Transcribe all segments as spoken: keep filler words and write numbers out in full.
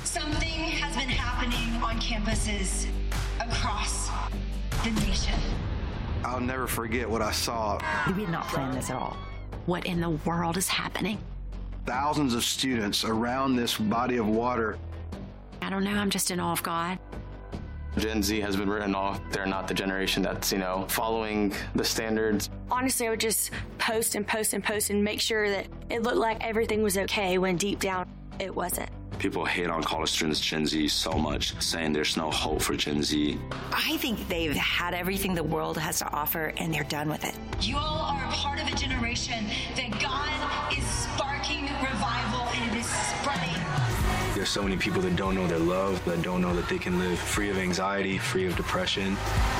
Something has been happening on campuses across the nation. I'll never forget what I saw. We did not plan this at all. What in the world is happening? Thousands of students around this body of water. I don't know, I'm just in awe of God. Gen Z has been written off. They're not the generation that's, you know, following the standards. Honestly, I would just post and post and post and make sure that it looked like everything was okay when deep down it wasn't. People hate on college students, Gen Z, so much, saying there's no hope for Gen Z. I think they've had everything the world has to offer, and they're done with it. You all are a part of a generation that God is sparking revival, and it is spreading. There's so many people that don't know their love, that don't know that they can live free of anxiety, free of depression.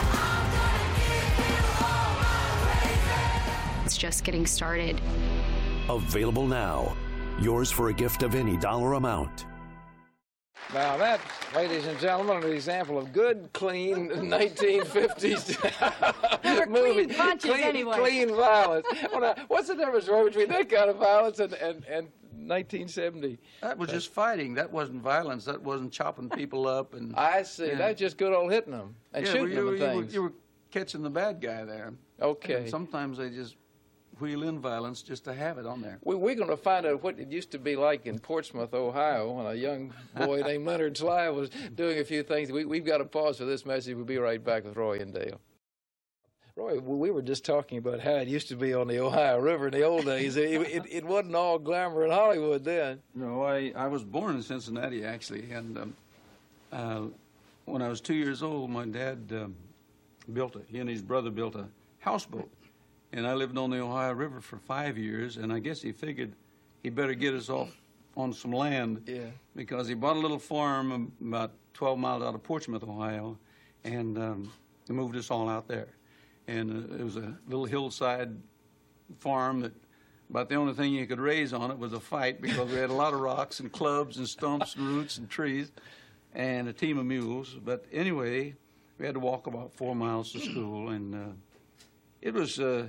It's just getting started. Available now. Yours for a gift of any dollar amount. Now that, ladies and gentlemen, an example of good, clean nineteen fifties movie. Clean punches, clean, anyway. Clean violence. Well, now, what's the difference Roy, between that kind of violence and, and, and nineteen seventy? That was just fighting. That wasn't violence. That wasn't chopping people up. And I see. Yeah. That's just good old hitting them and yeah, shooting well, them you, and you, things. you were catching the bad guy there. Okay. And sometimes they just wheel in violence just to have it on there. We, we're going to find out what it used to be like in Portsmouth, Ohio, when a young boy named Leonard Sly was doing a few things. We, we've got to pause for this message. We'll be right back with Roy and Dale. Roy, we were just talking about how it used to be on the Ohio River in the old days. It, it, it wasn't all glamour in Hollywood then. No, I, I was born in Cincinnati, actually, and um, uh, when I was two years old, my dad um, built a, he and his brother built a houseboat. And I lived on the Ohio River for five years, and I guess he figured he better get us off on some land. Yeah. Because he bought a little farm about twelve miles out of Portsmouth, Ohio, and um, he moved us all out there. And uh, it was a little hillside farm that about the only thing you could raise on it was a fight, because we had a lot of rocks and clubs and stumps and roots and trees and a team of mules. But anyway, we had to walk about four miles to school, and uh, it was, uh,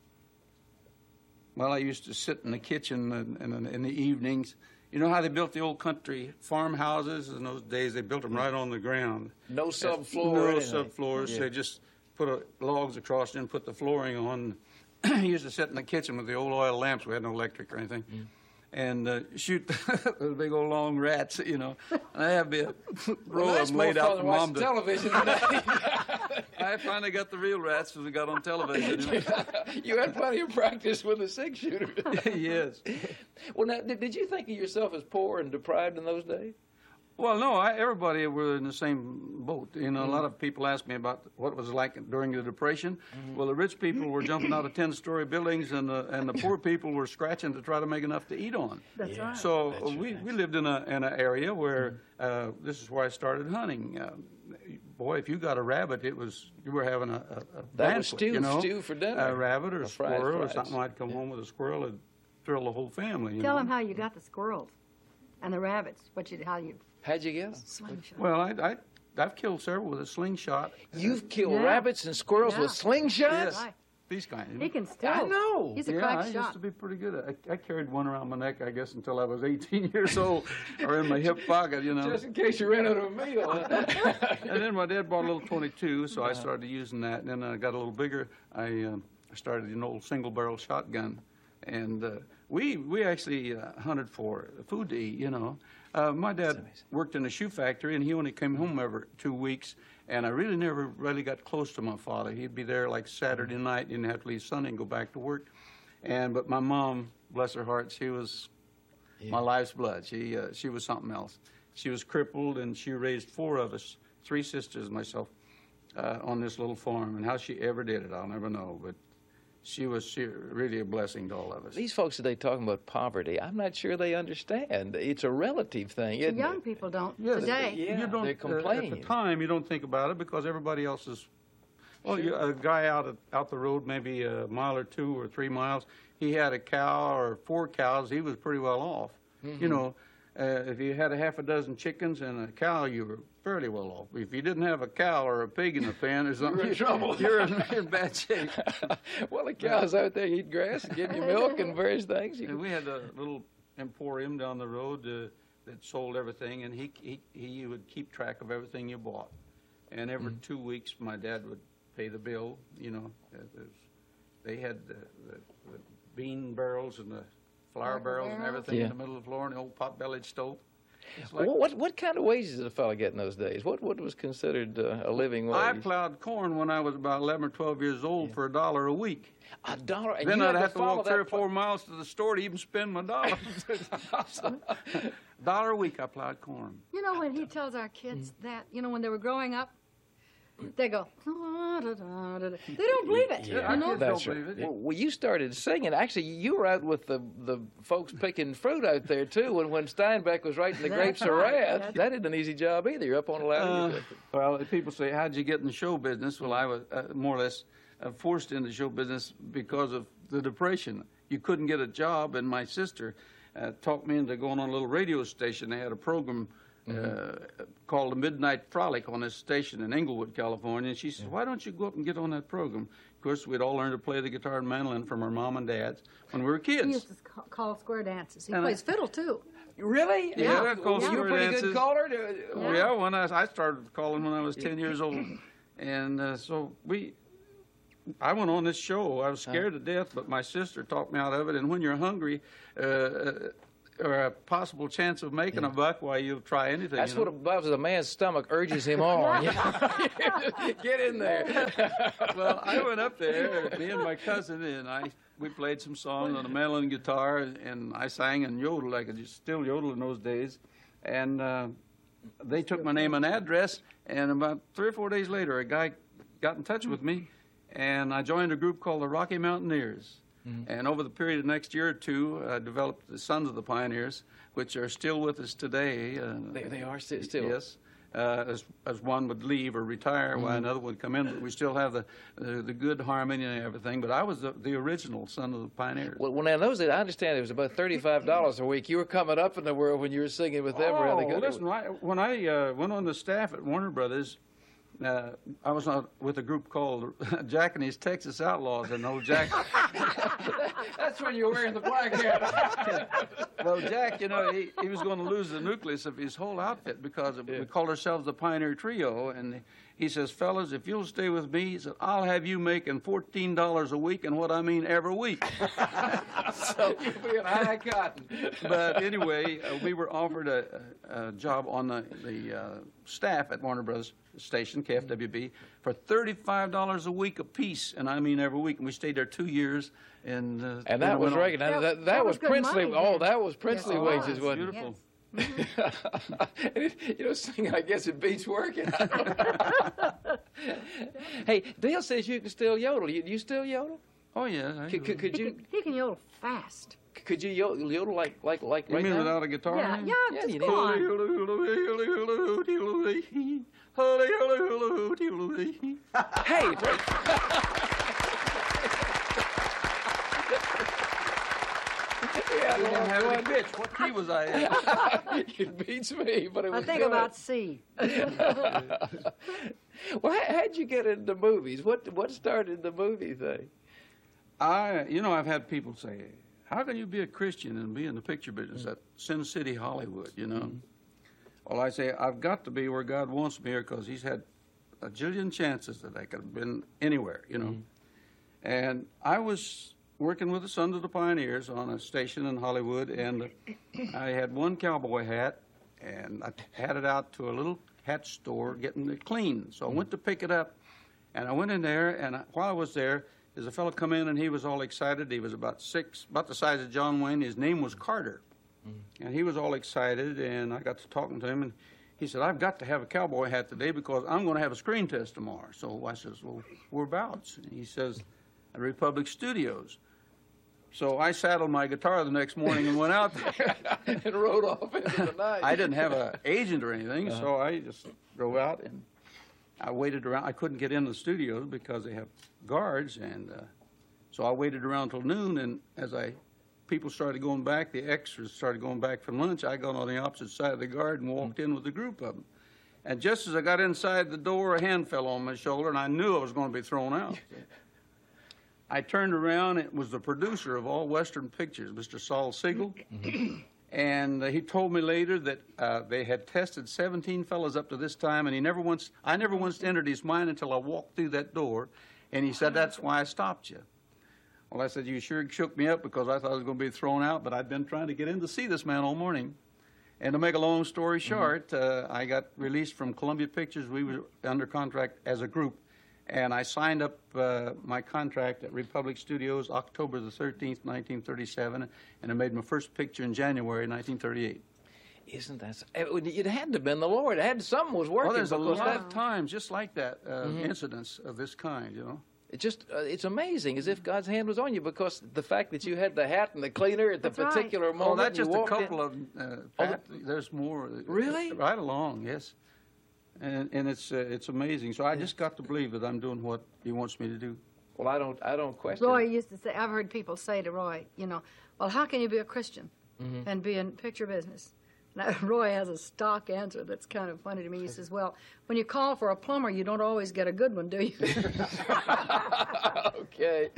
well, I used to sit in the kitchen in, in, in the evenings. You know how they built the old country farmhouses in those days? They built them right on the ground. No subfloor. No anything. subfloors. Yeah. They just put a, logs across and put the flooring on. I used to sit in the kitchen with the old oil lamps. We had no electric or anything. Mm. And uh, shoot those big old long rats, you know. And I have a row well, of them laid out for Mom to... television. I finally got the real rats when we got on television. You know? You had plenty of practice with a six-shooter. Yes. Well, now, did, did you think of yourself as poor and deprived in those days? Well, no, I, everybody were in the same boat. You know, mm-hmm. a lot of people ask me about what it was like during the Depression. Mm-hmm. Well, the rich people were jumping out of ten-story buildings, and the, and the poor people were scratching to try to make enough to eat on. That's yeah. right. So That's we, right. we lived in a in an area where uh, this is where I started hunting. Uh, boy, if you got a rabbit, it was you were having a, a, a that banquet, was stew, you know? stew for dinner. A rabbit or a, a squirrel or something. I'd come yeah. home with a squirrel and thrill the whole family. You Tell know? them how you got the squirrels and the rabbits. What you how you. How'd you get them? Slingshot. Well, I, I, I've killed several with a slingshot. You've killed yeah. rabbits and squirrels yeah. with slingshots? Yes, right. these kinds. He can still. I know. He's a yeah, crack I shot. used to be pretty good at it. I, I carried one around my neck, I guess, until I was eighteen years old, or in my hip pocket, you know. Just in case you ran out of a meal. And then my dad bought a little twenty-two, so I started using that. And then I got a little bigger. I uh, started an old single-barrel shotgun. And uh, we we actually uh, hunted for food to eat, you know. Uh, my dad worked in a shoe factory, and he only came home every two weeks. And I really never really got close to my father. He'd be there like Saturday night, didn't have to leave Sunday and go back to work. And but my mom, bless her heart, she was yeah. my life's blood. She uh, she was something else. She was crippled, and she raised four of us, three sisters and myself, uh, on this little farm. And how she ever did it, I'll never know. But she was she, really a blessing to all of us. These folks today talking about poverty, I'm not sure they understand. It's a relative thing, isn't Young it? people don't yes, today. Yeah, you don't, they're complaining. Uh, at the time, you don't think about it because everybody else is. Well, sure. you, a guy out at, out the road, maybe a mile or two or three miles, he had a cow or four cows. He was pretty well off. Mm-hmm. You know, uh, if you had a half a dozen chickens and a cow, you were fairly well off. If you didn't have a cow or a pig in the pen or something, you're in trouble. You're in, you're in bad shape. Well, the cows out there eat grass and give you milk and various things. You and we had a little emporium down the road. Uh, that sold everything, and he, he, he would keep track of everything you bought. And every mm-hmm. two weeks, my dad would pay the bill, you know. They had the, the, the bean barrels and the flour Like barrels and everything yeah. in the middle of the floor, and the old pot-bellied stove. Like, what, what what kind of wages did a fellow get in those days? What what was considered uh, a living wage? I plowed corn when I was about eleven or twelve years old yeah. for a dollar a week. A dollar? And then you I'd had have to to walk three or pl- four miles to the store to even spend my dollar. Dollar a week I plowed corn. You know, when he tells our kids that, you know, when they were growing up, they go, da, da, da, da. They don't believe it. Yeah, you know? That's don't right. believe it. Well, well, you started singing. Actually, you were out with the, the folks picking fruit out there, too, when, when Steinbeck was writing The Grapes of Wrath. That isn't an easy job either. You're up on a ladder. Uh, well, people say, how'd you get in the show business? Well, I was uh, more or less uh, forced into show business because of the Depression. You couldn't get a job, and my sister uh, talked me into going on a little radio station. They had a program Mm-hmm. Uh, called the Midnight Frolic on this station in Inglewood, California. And she said, yeah. why don't you go up and get on that program? Of course, we'd all learned to play the guitar and mandolin from our mom and dads when we were kids. He used to call square dances. He and plays I, fiddle, too. Really? Yeah, yeah. I called yeah. square You were a pretty dances. good caller? Yeah, yeah when I, I started calling when I was ten years old. And uh, so we... I went on this show. I was scared to death, but my sister talked me out of it. And when you're hungry... Uh, or a possible chance of making yeah. a buck, why you'll try anything. That's you know? what above a man's stomach urges him on. Get in there. Well, I went up there, me and my cousin, and I we played some songs on the mandolin guitar, and I sang and yodeled. I could just still yodel in those days. And uh, they took my name and address, and about three or four days later, a guy got in touch with me, and I joined a group called the Rocky Mountaineers. Mm-hmm. And over the period of the next year or two, I uh, developed the Sons of the Pioneers, which are still with us today. Uh, they, they are still? still. Yes. Uh, as, as one would leave or retire, mm-hmm. while another would come in. But we still have the, the, the good harmony and everything. But I was the, the original Son of the Pioneers. Well, well, now, those, I understand it was about thirty-five dollars a week. You were coming up in the world when you were singing with them. Oh, really good. Listen, I, when I uh, went on the staff at Warner Brothers, Uh, I was not with a group called Jack and his Texas Outlaws, and old Jack. That's when you were wearing the black hat. Well, Jack, you know, he, he was going to lose the nucleus of his whole outfit because yeah. we called ourselves the Pioneer Trio, and he says, fellas, if you'll stay with me, he said, I'll have you making fourteen dollars a week, and what I mean every week. So you'll be in high cotton. But anyway, uh, we were offered a, a job on the, the uh, staff at Warner Brothers station, K F W B, for thirty-five dollars a week apiece, and I mean every week. And we stayed there two years. And, uh, and that was regular. That, that, that, that was, was princely. Money, oh, that was princely yes, wages, wasn't it? Beautiful. Yes. You know, singing, I guess it beats working. Hey, Dale says you can still yodel. You, you still yodel? Oh, yeah. Could, could, could he you? Can, he can yodel fast. Could you yodel, yodel like like like you right mean now? without a guitar? Yeah, yeah, yeah just you go on. Hey. Yeah, I didn't have any pitch. What key was I in? It beats me, but it was I think good. about C. Well, how, how'd you get into movies? What what started the movie thing? I, you know, I've had people say, how can you be a Christian and be in the picture business mm-hmm. at Sin City, Hollywood, you know? Mm-hmm. Well, I say, I've got to be where God wants me here because he's had a jillion chances that I could have been anywhere, you know? Mm-hmm. And I was working with the Sons of the Pioneers on a station in Hollywood, and I had one cowboy hat, and I had it out to a little hat store getting it cleaned. So I went to pick it up, and I went in there, and I, while I was there, there's a fellow come in, and he was all excited. He was about six, about the size of John Wayne. His name was Carter, mm-hmm. and he was all excited, and I got to talking to him, and he said, I've got to have a cowboy hat today because I'm going to have a screen test tomorrow. So I says, well, whereabouts? And he says, at Republic Studios. So I saddled my guitar the next morning and went out there. And rode off into the night. I didn't have an agent or anything, uh-huh. so I just drove out and I waited around. I couldn't get into the studios because they have guards, and uh, so I waited around till noon. And as I, people started going back, the extras started going back from lunch. I got on the opposite side of the guard and walked in with a group of them. And just as I got inside the door, a hand fell on my shoulder, and I knew I was going to be thrown out. I turned around. It was the producer of all Western Pictures, Mister Saul Siegel. Mm-hmm. And uh, he told me later that uh, they had tested seventeen fellas up to this time, and he never once, I never once entered his mind until I walked through that door, and he said, that's why I stopped you. Well, I said, you sure shook me up because I thought I was going to be thrown out, but I'd been trying to get in to see this man all morning. And to make a long story short, mm-hmm. uh, I got released from Columbia Pictures. We were under contract as a group, and I signed up uh, my contract at Republic Studios October the thirteenth, nineteen thirty-seven, and I made my first picture in January nineteen thirty-eight. Isn't that? It had to have been the Lord. It had something was working. Well, there's a lot that, of times just like that, uh, mm-hmm. incidents of this kind, you know. It just, uh, it's amazing, as if God's hand was on you, because the fact that you had the hat and the cleaner at the That's particular right. moment. Oh, that's just a couple in. of, uh, oh, Pat, there's more. Really? Right along, yes. And, and it's, uh, it's amazing. So I just got to believe that I'm doing what he wants me to do. Well, I don't, I don't question Roy it. used to say, I've heard people say to Roy, you know, well, how can you be a Christian mm-hmm. and be in picture business? Now, Roy has a stock answer that's kind of funny to me. He says, well, when you call for a plumber, you don't always get a good one, do you? Okay.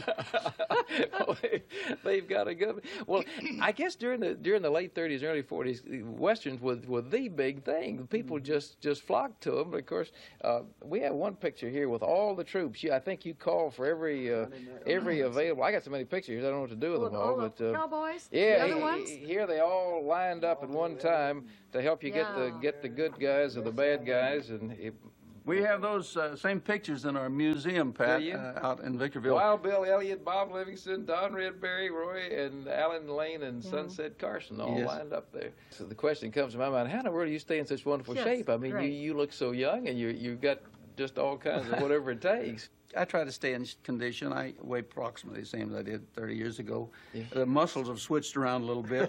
They've got a good. Well, I guess during the during the late thirties, early forties, westerns were, were the big thing. People just just flocked to them. But of course, uh, we have one picture here with all the troops. You, I think you call for every uh, every available. I got so many pictures, I don't know what to do with Well, them all. all But uh, the cowboys, yeah, the other ones? here they all lined up at one time to help you get the Yeah. get the good guys or the bad guys, and. It, We have those uh, same pictures in our museum, Pat, you? uh, out in Victorville. Wild Bill Elliott, Bob Livingston, Don Redberry, Roy, and Alan Lane and Yeah. Sunset Carson all Yes. lined up there. So the question comes to my mind, how in the world do you stay in such wonderful Yes, shape? I mean, you, great. you look so young, and you, you've got just all kinds of whatever it takes. I try to stay in condition. I weigh approximately the same as I did thirty years ago. Yeah. The muscles have switched around a little bit.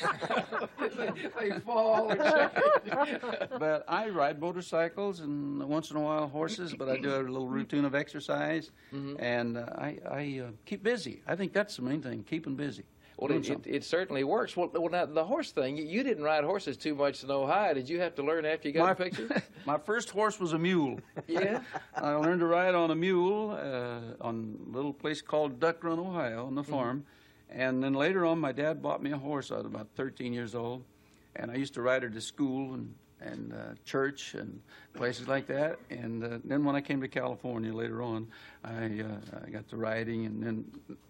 They fall and change. But I ride motorcycles and once in a while horses, but I do a little routine of exercise. Mhm. And uh, I, I uh, keep busy. I think that's the main thing, keeping busy. Well, Doing it, it, something. it certainly works. Well, well, now, the horse thing, you, you didn't ride horses too much in Ohio. Did you have to learn after you got my, the picture? my first horse was a mule. Yeah? I learned to ride on a mule uh, on a little place called Duck Run, Ohio, on the farm. Mm-hmm. And then later on, my dad bought me a horse. I was about thirteen years old. And I used to ride her to school and, and uh, church and places like that. And uh, then when I came to California later on, I, uh, I got to riding. And then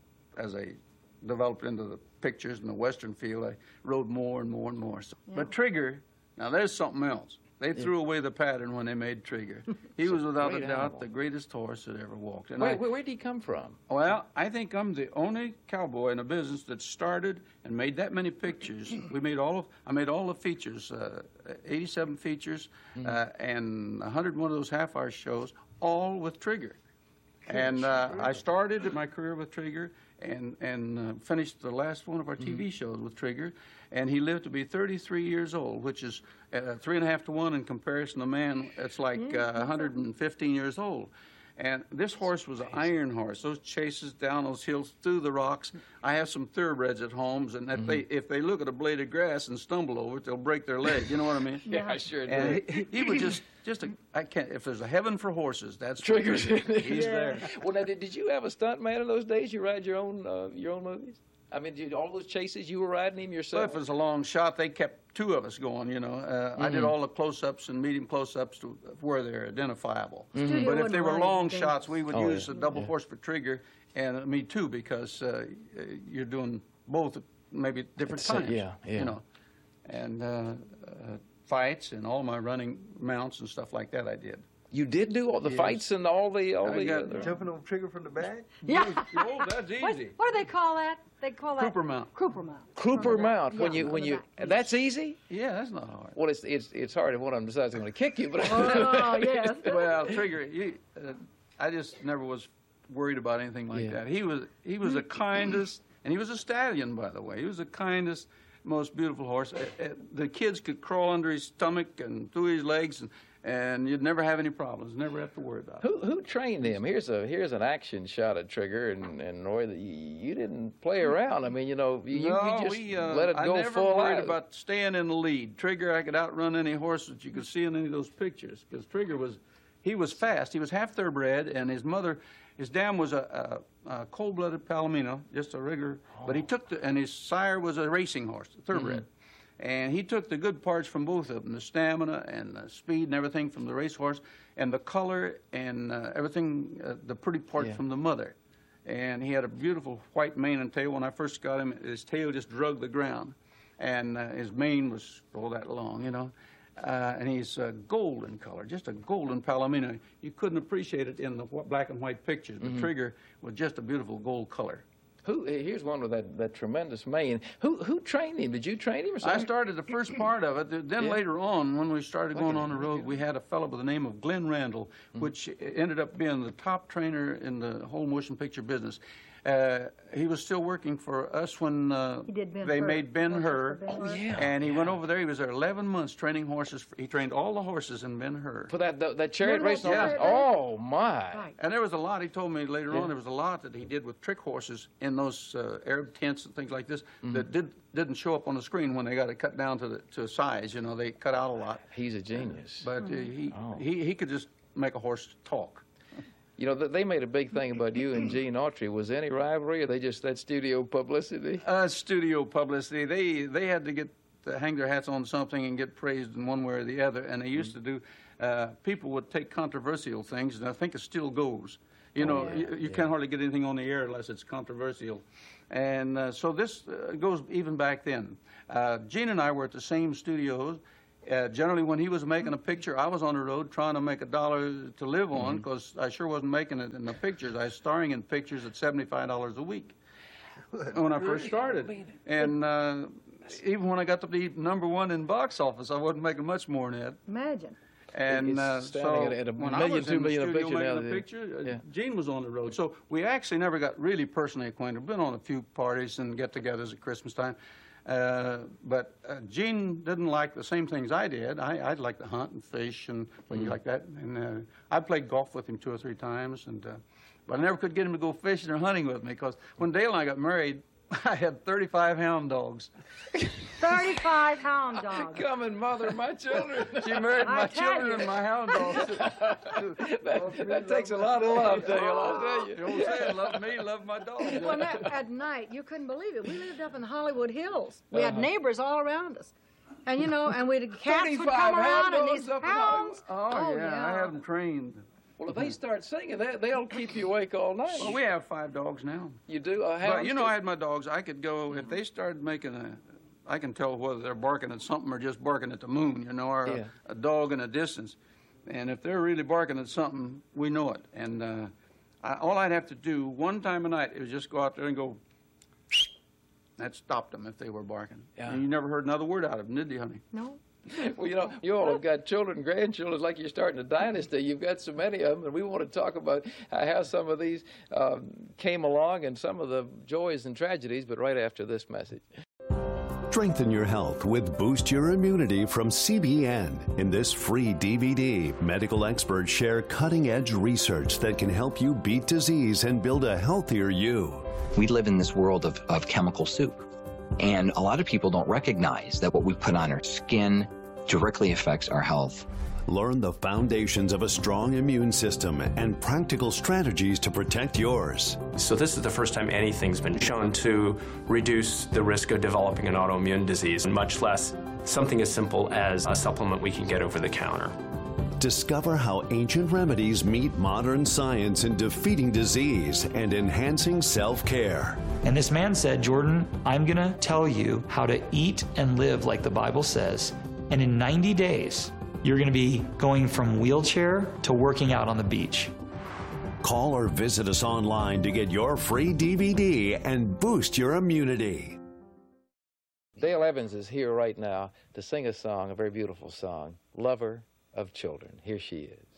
as I developed into the pictures in the Western field, I rode more and more and more. So, Yeah. But Trigger, now there's something else. They Yeah. threw away the pattern when they made Trigger. He was without a great doubt animal. the greatest horse that ever walked. And Where, I, where, where did he come from? well, I think I'm the only cowboy in a business that started and made that many pictures. We made all of, I made all the features, uh, eighty-seven features, uh, and one hundred one of those half-hour shows, all with Trigger. And uh, I started my career with Trigger and, and uh, finished the last one of our T V shows with Trigger. And he lived to be thirty-three years old, which is uh, three and a half to one in comparison to man. It's like uh, one hundred fifteen years old. And this horse was an iron horse. Those chases down those hills through the rocks. I have some thoroughbreds at homes, and if, mm-hmm. they, if they look at a blade of grass and stumble over it, they'll break their leg. You know what I mean? Yeah, I sure do. And he, he was just, just a, I can't, if there's a heaven for horses, that's Triggers. He's Yeah. there. Well, now, did, did you have a stunt man in those days? You ride your own uh, your own movies? I mean, did all those chases, you were riding him So yourself? if it was a long shot, they kept two of us going, you know. Uh, I did Mhm. all the close-ups and medium close-ups to where they're identifiable. Mhm. Studio But if wouldn't they were ride long against- shots, we would Oh, use yeah. a double Yeah. horse for Trigger, and uh, me too, because uh, you're doing both at maybe different It's, uh, times. yeah, yeah. You know, and uh, uh, fights and all my running mounts and stuff like that I did. You did do all the Yes. fights and all the all I the got- uh, Jumping on Trigger from the back? Yeah. Oh, that's What, easy. what do they call that? They call that Cooper mount. Cooper mount. Cooper Remember that? mount when Yeah, you when on you the back. that's easy. Yeah, that's not hard. Well, it's it's it's hard if one of them decides they're going to kick you, but Oh, yes. Well, Trigger, you, uh, I just never was worried about anything like Yeah. that. He was he was the kindest, and he was a stallion, by the way. He was the kindest, most beautiful horse. Uh, uh, the kids could crawl under his stomach and through his legs, and, and you'd never have any problems. Never have to worry about it. Who who trained him? Here's a here's an action shot at Trigger and and Roy. That you, you didn't play around. I mean, you know, you, no, you just we, uh, let it go I never full worried out. about staying in the lead. Trigger, I could outrun any horse that you could see in any of those pictures, because Trigger was he was fast. He was half thoroughbred, and his mother, his dam was a, a, a cold-blooded Palomino, just a regular. Oh. But he took the, and his sire was a racing horse, a thoroughbred. Mm-hmm. And he took the good parts from both of them, the stamina and the speed and everything from the racehorse, and the color and uh, everything, uh, the pretty part yeah. from the mother. And he had a beautiful white mane and tail. When I first got him, his tail just drug the ground. And uh, his mane was all that long, you know. Uh, and he's uh, golden color, just a golden Palomino. You couldn't appreciate it in the black and white pictures, but mm-hmm. Trigger was just a beautiful gold color. Who? Here's one with that, that tremendous mane. Who who trained him? Did you train him or something? I started the first part of it. Then yeah. later on, when we started going on the road, we had a fellow by the name of Glenn Randall, mm-hmm. which ended up being the top trainer in the whole motion picture business. Uh, he was still working for us when uh, they Hur. made Ben-Hur, oh, yeah. and he yeah. went over there. He was there eleven months training horses. He trained all the horses in Ben-Hur. For that that, that chariot race? Yeah. Oh, my. Right. And there was a lot, he told me later yeah. on, there was a lot that he did with trick horses in those uh, Arab tents and things like this mm-hmm. that did, didn't show up on the screen when they got it cut down to, the, to size. You know, they cut out a lot. He's a genius. But mm-hmm. uh, he, oh. he, he could just make a horse talk. You know, they made a big thing about you and Gene Autry. Was there any rivalry, or they just that studio publicity? Uh, studio publicity. They they had to get to hang their hats on something and get praised in one way or the other. And they used mm-hmm. to do. Uh, people would take controversial things, and I think it still goes. You know, oh, yeah. you, you yeah. can't hardly get anything on the air unless it's controversial. And uh, so this uh, goes even back then. Uh, Gene and I were at the same studios. Uh, generally, when he was making a picture, I was on the road trying to make a dollar to live on because mm-hmm. I sure wasn't making it in the pictures. I was starring in pictures at seventy-five dollars a week when I first started. And uh, even when I got to be number one in box office, I wasn't making much more than that. Imagine. And uh, so at, at a when million, I was two in the million studio a picture, making now, a picture, uh, yeah. Gene was on the road. So we actually never got really personally acquainted. We've been on a few parties and get-togethers at Christmas time. Uh, but uh, Gene didn't like the same things I did. I, I'd like to hunt and fish and things mm-hmm. like that. And uh, I played golf with him two or three times. And uh, but I never could get him to go fishing or hunting with me because when Dale and I got married, I had thirty-five hound dogs. thirty-five hound dogs. Come and mother my children. She married my children and my hound dogs. that that takes a lot of love, Dale, I'll tell you. You don't say it, love me, love my dog. Well, that, at night, you couldn't believe it. We lived up in the Hollywood Hills. We had neighbors all around us. And, you know, and we'd, cats would come around and these hounds. Oh, oh yeah, yeah, I had them trained. Well, if they start singing, they, they'll keep you awake all night. Well, we have five dogs now. You do? Uh, but, you know, I had my dogs. I could go, if they started making a, I can tell whether they're barking at something or just barking at the moon, you know, or yeah. a, a dog in a distance. And if they're really barking at something, we know it. And uh, I, all I'd have to do one time a night is just go out there and go, that stopped them if they were barking. Yeah. And you never heard another word out of them, did you, honey? No. Well, you know, you all have got children and grandchildren. It's like you're starting a dynasty. You've got so many of them, and we want to talk about how some of these um, came along and some of the joys and tragedies, but right after this message. Strengthen your health with Boost Your Immunity from C B N. In this free D V D, medical experts share cutting-edge research that can help you beat disease and build a healthier you. We live in this world of, of chemical soup. And a lot of people don't recognize that what we put on our skin directly affects our health. Learn the foundations of a strong immune system and practical strategies to protect yours. So this is the first time anything's been shown to reduce the risk of developing an autoimmune disease, and much less something as simple as a supplement we can get over the counter. Discover how ancient remedies meet modern science in defeating disease and enhancing self-care. And this man said, Jordan, I'm going to tell you how to eat and live like the Bible says. And in ninety days, you're going to be going from wheelchair to working out on the beach. Call or visit us online to get your free D V D and boost your immunity. Dale Evans is here right now to sing a song, a very beautiful song, Lover of Children. Here she is.